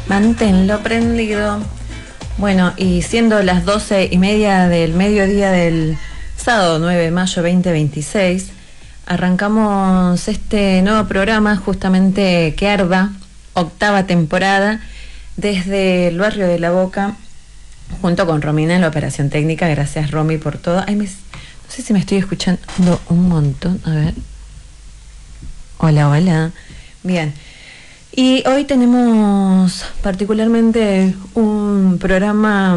Manténlo prendido. Bueno, y siendo las 12:30 del mediodía del sábado 9 de mayo 2026, arrancamos este nuevo programa, justamente Que Arda, 8ª temporada, desde el barrio de La Boca, junto con Romina en la operación técnica. Gracias, Romy, por todo. Ay, no sé si me estoy escuchando un montón. A ver. Hola, hola. Bien. Y hoy tenemos particularmente un programa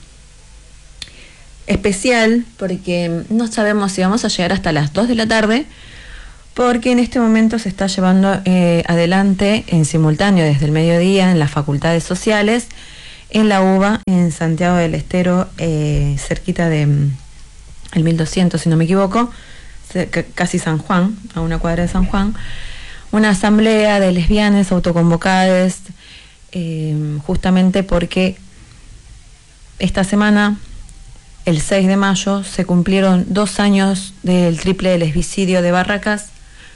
especial porque no sabemos si vamos a llegar hasta las 2 de la tarde, porque en este momento se está llevando adelante en simultáneo desde el mediodía en las facultades sociales, en la UBA, en Santiago del Estero, cerquita de el 1200, si no me equivoco, casi San Juan, a una cuadra de San Juan, una asamblea de lesbianas autoconvocadas, justamente porque esta semana, el 6 de mayo, se cumplieron 2 años del triple lesbicidio de Barracas.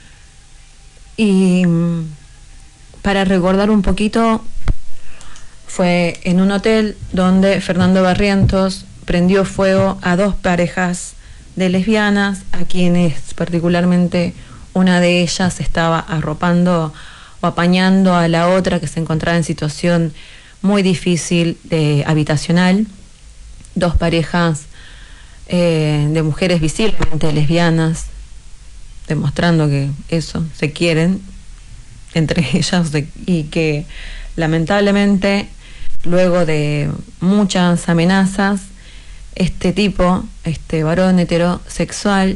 Y para recordar un poquito, fue en un hotel donde Fernando Barrientos prendió fuego a 2 parejas de lesbianas, a quienes particularmente una de ellas estaba arropando o apañando a la otra, que se encontraba en situación muy difícil habitacional. 2 parejas de mujeres visiblemente lesbianas, demostrando que se quieren entre ellas, y que lamentablemente, luego de muchas amenazas, este varón heterosexual,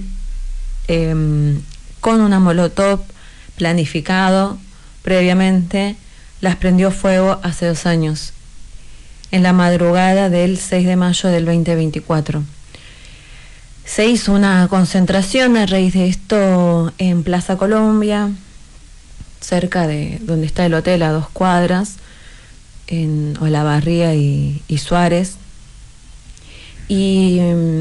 con una molotov planificado previamente, las prendió fuego hace 2 años, en la madrugada del 6 de mayo del 2024. Se hizo una concentración a raíz de esto en Plaza Colombia, cerca de donde está el hotel, a 2 cuadras, en Olavarría y Suárez. Y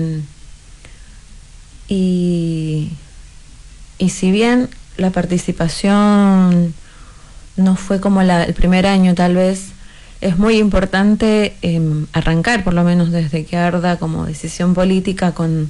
si bien la participación no fue como el primer año, tal vez, es muy importante arrancar, por lo menos desde Que Arda, como decisión política con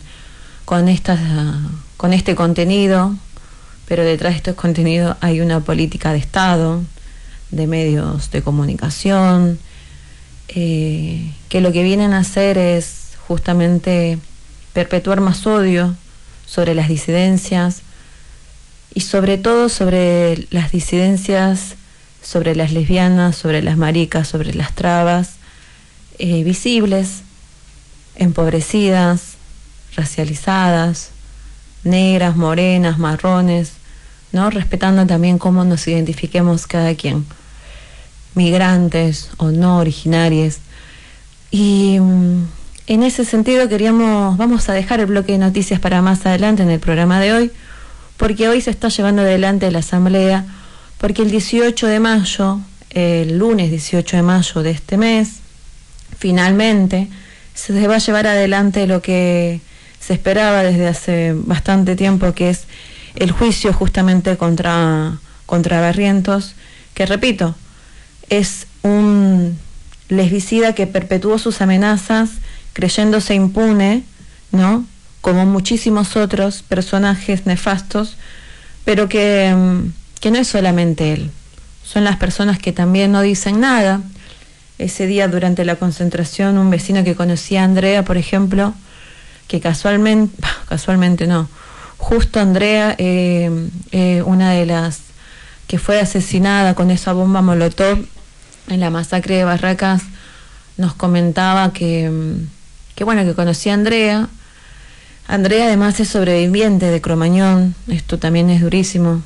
este contenido, pero detrás de este contenido hay una política de Estado, de medios de comunicación, que lo que vienen a hacer es justamente perpetuar más odio sobre las disidencias, y sobre todo sobre las disidencias, sobre las lesbianas, sobre las maricas, sobre las trabas, visibles, empobrecidas, racializadas, negras, morenas, marrones, ¿no? Respetando también cómo nos identifiquemos cada quien, migrantes o no originarios. Y en ese sentido vamos a dejar el bloque de noticias para más adelante en el programa de hoy, porque hoy se está llevando adelante la asamblea, porque el 18 de mayo, el lunes 18 de mayo de este mes, finalmente se va a llevar adelante lo que se esperaba desde hace bastante tiempo, que es el juicio justamente contra Barrientos, que, repito, es un lesbicida que perpetuó sus amenazas creyéndose impune, ¿no?, como muchísimos otros personajes nefastos, pero que no es solamente él, son las personas que también no dicen nada. Ese día, durante la concentración, un vecino que conocía a Andrea, por ejemplo, que casualmente no, justo Andrea, una de las que fue asesinada con esa bomba molotov en la masacre de Barracas, nos comentaba que conocía a Andrea. Andrea además es sobreviviente de Cromañón, esto también es durísimo,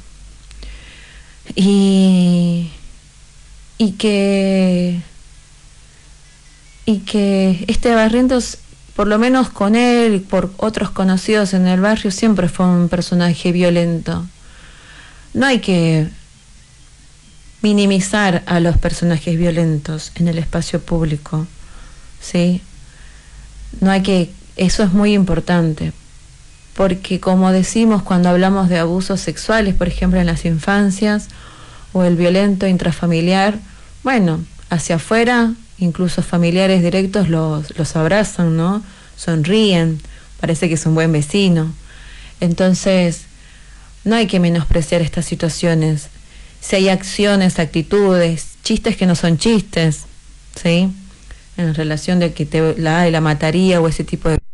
y que este Barrientos, por lo menos con él y por otros conocidos en el barrio, siempre fue un personaje violento. No hay que minimizar a los personajes violentos en el espacio público, ¿sí? Eso es muy importante, porque, como decimos cuando hablamos de abusos sexuales, por ejemplo, en las infancias, o el violento intrafamiliar, bueno, hacia afuera, incluso familiares directos los abrazan, ¿no? Sonríen, parece que es un buen vecino. Entonces, no hay que menospreciar estas situaciones. Si hay acciones, actitudes, chistes que no son chistes, ¿sí? En relación de que la mataría o ese tipo de